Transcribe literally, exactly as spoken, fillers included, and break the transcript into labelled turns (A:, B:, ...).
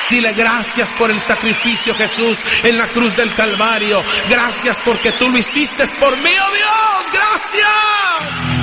A: Dile gracias por el sacrificio, Jesús, en la cruz del Calvario. Gracias porque tú lo hiciste por mí, oh Dios. Gracias.